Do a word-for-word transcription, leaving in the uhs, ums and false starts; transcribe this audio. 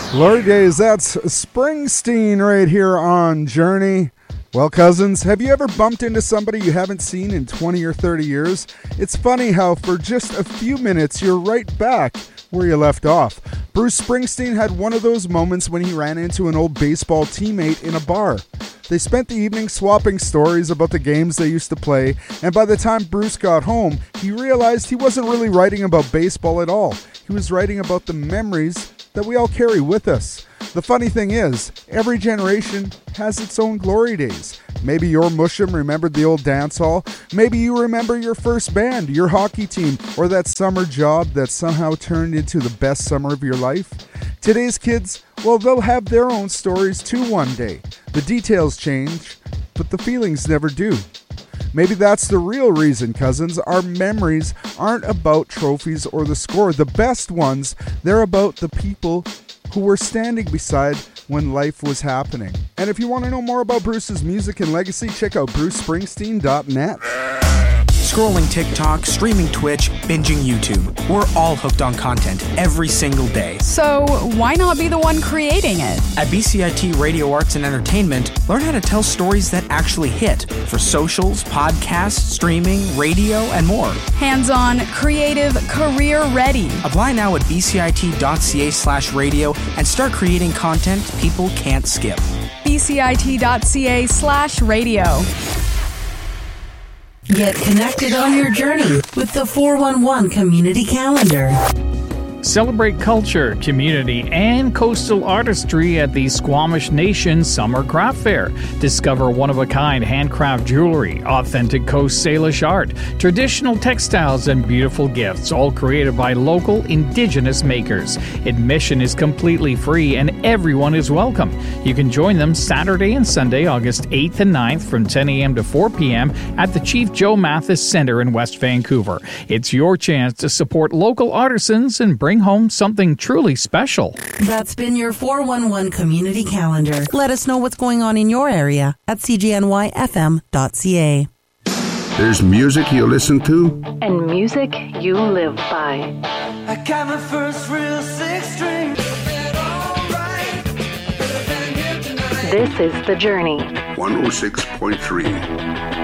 Glory Days, that's Springsteen right here on Journey. Well, cousins, have you ever bumped into somebody you haven't seen in twenty or thirty years? It's funny how for just a few minutes you're right back where you left off. Bruce Springsteen had one of those moments when he ran into an old baseball teammate in a bar. They spent the evening swapping stories about the games they used to play, and by the time Bruce got home, he realized he wasn't really writing about baseball at all. He was writing about the memories that we all carry with us. The funny thing is, every generation has its own glory days. Maybe your Musham remembered the old dance hall. Maybe you remember your first band, your hockey team, or that summer job that somehow turned into the best summer of your life. Today's kids, well, they'll have their own stories too one day. The details change, but the feelings never do. Maybe that's the real reason, cousins. Our memories aren't about trophies or the score. The best ones, they're about the people who were standing beside when life was happening. And if you want to know more about Bruce's music and legacy, check out bruce springsteen dot net. Scrolling TikTok, streaming Twitch, binging YouTube. We're all hooked on content every single day. So why not be the one creating it? At B C I T Radio Arts and Entertainment, learn how to tell stories that actually hit for socials, podcasts, streaming, radio, and more. Hands-on, creative, career-ready. Apply now at b c i t dot c a slash radio and start creating content people can't skip. b c i t dot c a slash radio. Get connected on your journey with the four one one Community Calendar. Celebrate culture, community, and coastal artistry at the Squamish Nation Summer Craft Fair. Discover one-of-a-kind handcraft jewelry, authentic Coast Salish art, traditional textiles, and beautiful gifts, all created by local Indigenous makers. Admission is completely free and everyone is welcome. You can join them Saturday and Sunday, August eighth and ninth from ten a.m. to four p.m. at the Chief Joe Mathis Centre in West Vancouver. It's your chance to support local artisans and bring home something truly special. That's been your four one one Community Calendar. Let us know what's going on in your area at c g n y f m dot c a. There's music you listen to, and music you live by. I got my first real six string. This is The Journey. one oh six point three.